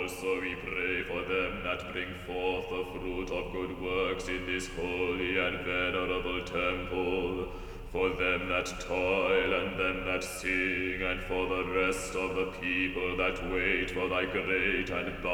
also we pray for them that bring forth the fruit of good works in this holy and venerable temple, for them that toil and them that sing, and for the rest of the people that wait for thy great and